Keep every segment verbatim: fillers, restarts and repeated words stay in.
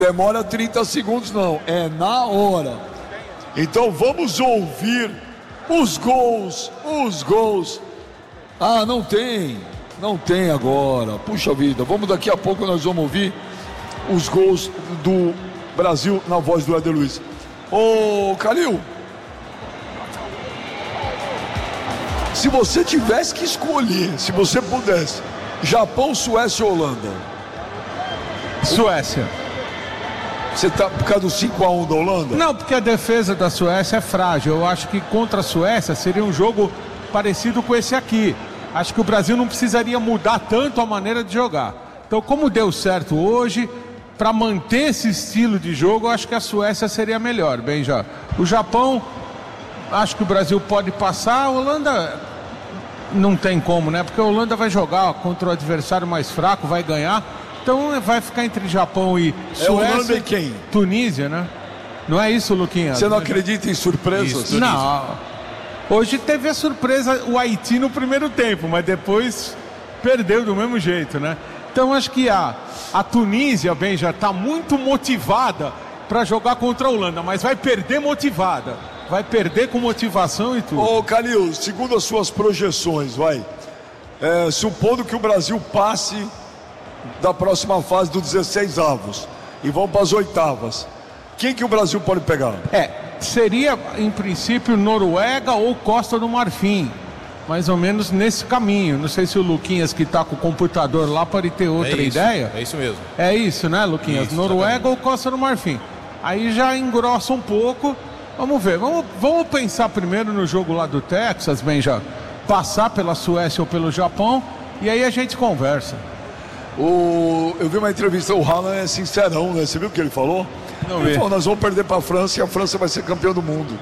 Demora trinta segundos não, é na hora. Então vamos ouvir os gols, os gols. Ah, não tem, não tem agora. Puxa vida, vamos daqui a pouco nós vamos ouvir os gols do Brasil na voz do Éder Luiz. Ô, Calil, se você tivesse que escolher, se você pudesse, Japão, Suécia ou Holanda? Suécia. Você tá por causa do cinco a um da Holanda? Não, porque a defesa da Suécia é frágil. Eu acho que contra a Suécia seria um jogo parecido com esse aqui. Acho que o Brasil não precisaria mudar tanto a maneira de jogar. Então, como deu certo hoje, para manter esse estilo de jogo, eu acho que a Suécia seria melhor. Bem, já. O Japão, acho que o Brasil pode passar. A Holanda não tem como, né? Porque a Holanda vai jogar contra o adversário mais fraco, vai ganhar. Então vai ficar entre Japão e Suécia. É Holanda e quem? Tunísia, né? Não é isso, Luquinha? Você não acredita em surpresas? Isso, não. Hoje teve a surpresa o Haiti no primeiro tempo, mas depois perdeu do mesmo jeito, né? Então acho que a, a Tunísia, bem, já está muito motivada para jogar contra a Holanda, mas vai perder motivada. Vai perder com motivação e tudo. Ô, Calil, segundo as suas projeções, vai. É, supondo que o Brasil passe da próxima fase dos dezesseis avos e vão para as oitavas, quem que o Brasil pode pegar? É, seria em princípio Noruega ou Costa do Marfim, mais ou menos nesse caminho. Não sei se o Luquinhas, que está com o computador lá, pode ter outra é isso, ideia. É isso mesmo. É isso, né, Luquinhas? Isso, Noruega exatamente. ou Costa do Marfim. Aí já engrossa um pouco. Vamos ver, vamos, vamos pensar primeiro no jogo lá do Texas, bem, já passar pela Suécia ou pelo Japão, e aí a gente conversa. O, eu vi uma entrevista, o Haaland é sincerão, né? Você viu o que ele falou? Não ele vi. falou, nós vamos perder para a França e a França vai ser campeão do mundo.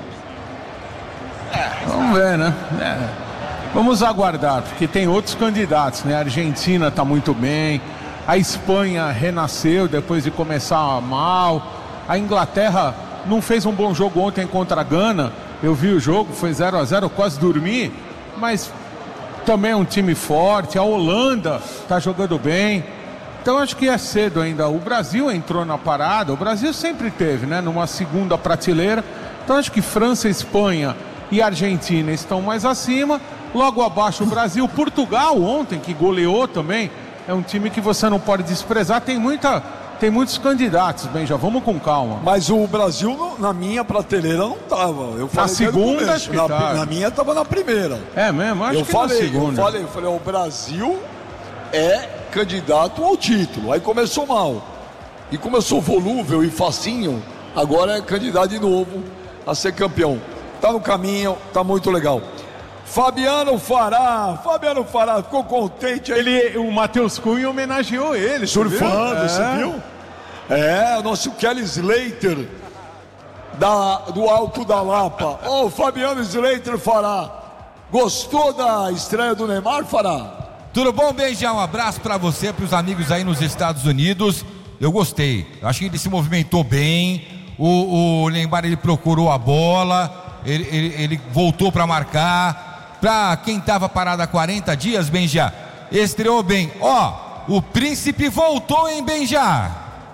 Vamos ver, né? É. Vamos aguardar, porque tem outros candidatos, né? A Argentina está muito bem, a Espanha renasceu depois de começar mal, a Inglaterra não fez um bom jogo ontem contra a Gana. Eu vi o jogo, foi zero a zero, quase dormi, mas também é um time forte. A Holanda está jogando bem. Então acho que é cedo ainda. O Brasil entrou na parada. O Brasil sempre teve, né, numa segunda prateleira. Então acho que França, Espanha e Argentina estão mais acima. Logo abaixo o Brasil. Portugal ontem, que goleou também, é um time que você não pode desprezar. Tem muita, tem muitos candidatos. Bem, já vamos com calma. Mas o Brasil na minha prateleira não estava. Eu falei na segunda, acho que na, tá. na minha estava na primeira. É mesmo? Acho eu que falei, na segunda. Eu falei, eu falei, o Brasil é candidato ao título. Aí começou mal. E começou volúvel e facinho, agora é candidato de novo a ser campeão. Tá no caminho, tá muito legal. Fabiano Fará, Fabiano Fará ficou contente aí. Ele, o Matheus Cunha homenageou ele. Surfando, você é. viu? É, o nosso Kelly Slater da, do Alto da Lapa. Ô, oh, Fabiano Slater Fará, gostou da estreia do Neymar, Fará? Tudo bom, Benja? Um abraço para você, para os amigos aí nos Estados Unidos. Eu gostei, acho que ele se movimentou bem. O, o Neymar, ele procurou a bola, ele, ele, ele voltou para marcar. Para quem estava parado há quarenta dias, Benja, estreou bem. Ó, o Príncipe voltou, hein, Benja?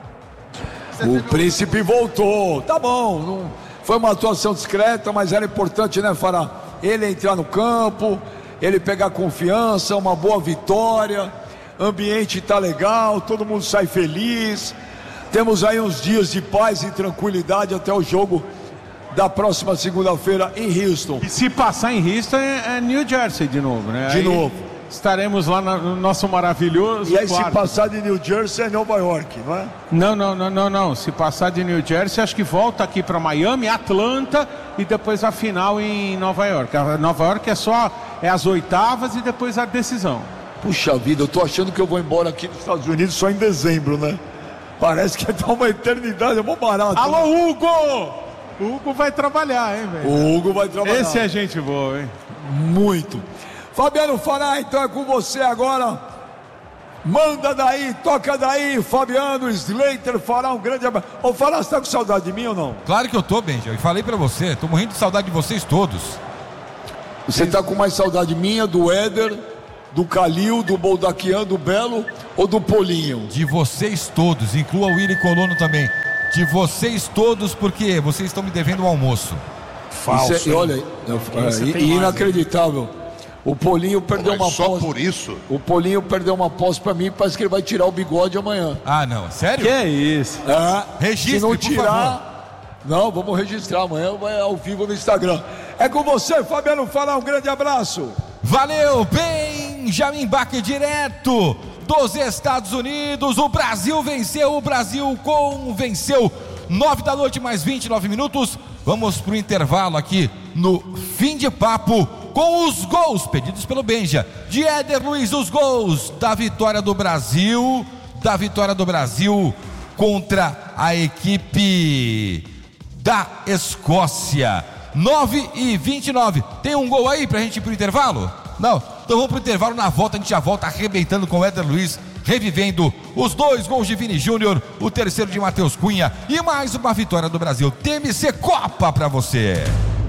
O Príncipe voltou, tá bom, não, foi uma atuação discreta, mas era importante, né, Fará? Ele entrar no campo, ele pegar confiança, uma boa vitória, ambiente tá legal, todo mundo sai feliz, temos aí uns dias de paz e tranquilidade até o jogo da próxima segunda-feira em Houston. E se passar em Houston é, é New Jersey de novo, né? De aí novo. Estaremos lá no nosso maravilhoso E aí quarto. se passar de New Jersey é Nova York, não é? Não, não, não, não, não. Se passar de New Jersey, acho que volta aqui para Miami, Atlanta e depois a final em Nova York. A Nova York é só é as oitavas e depois a decisão. Puxa vida, eu tô achando que eu vou embora aqui dos Estados Unidos só em dezembro, né? Parece que tá uma eternidade, é bom barato. Alô, né? Hugo! O Hugo vai trabalhar, hein, velho? O Hugo vai trabalhar. Esse é gente boa, hein? Muito. Fabiano Fará, então é com você agora. Manda daí, toca daí, Fabiano Slater Fará, um grande abraço. Ô Fará, você tá com saudade de mim ou não? Claro que eu tô, Benja, eu falei pra você, tô morrendo de saudade de vocês todos. Você tá com mais saudade minha, do Éder, do Calil, do Boldaquian, do Belo ou do Polinho? De vocês todos, inclua o Willy Colono também. De vocês todos, porque vocês estão me devendo um almoço. Falso. Isso é, e olha, é, é, inacreditável. O Polinho perdeu Mas uma só posse. por isso? O Polinho perdeu uma posse pra mim, parece que ele vai tirar o bigode amanhã. Ah, não, sério? Que é isso? É, Registre, se não por tirar, favor. Não, vamos registrar amanhã, vai ao vivo no Instagram. É com você, Fabiano Fala, um grande abraço. Valeu, Benjamin Bach, direto dos Estados Unidos. O Brasil venceu, o Brasil convenceu. Nove da noite, mais vinte e nove minutos. Vamos pro intervalo aqui no Fim de Papo com os gols pedidos pelo Benja. De Éder Luiz, os gols da vitória do Brasil, da vitória do Brasil contra a equipe da Escócia. Nove e vinte e nove. Tem um gol aí pra gente ir pro intervalo? Não? Então vamos pro intervalo, na volta a gente já volta arrebentando com o Éder Luiz, revivendo os dois gols de Vini Júnior, o terceiro de Matheus Cunha e mais uma vitória do Brasil. T M C Copa pra você.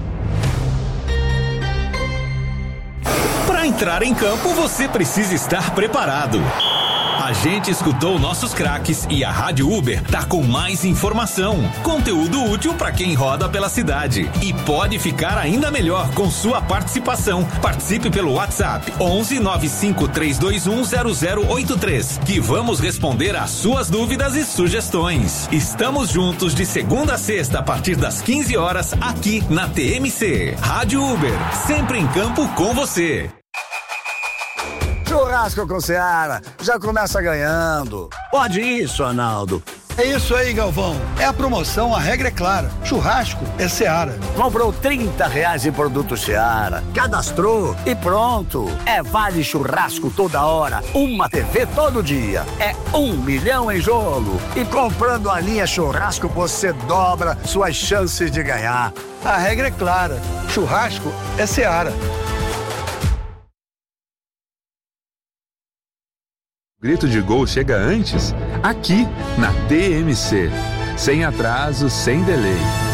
Para entrar em campo, você precisa estar preparado. A gente escutou nossos craques e a Rádio Uber tá com mais informação, conteúdo útil para quem roda pela cidade e pode ficar ainda melhor com sua participação. Participe pelo WhatsApp onze nove cinco três dois um zero zero oito três, que vamos responder às suas dúvidas e sugestões. Estamos juntos de segunda a sexta a partir das quinze horas aqui na T M C. Rádio Uber, sempre em campo com você. Churrasco com Seara, já começa ganhando. Pode isso, Arnaldo. É isso aí, Galvão. É a promoção, a regra é clara. Churrasco é Seara. Comprou trinta reais em produto Seara, cadastrou e pronto. É vale churrasco toda hora, uma T V todo dia. É um milhão em jogo. E comprando a linha churrasco, você dobra suas chances de ganhar. A regra é clara. Churrasco é Seara. O grito de gol chega antes, aqui na T M C. Sem atraso, sem delay.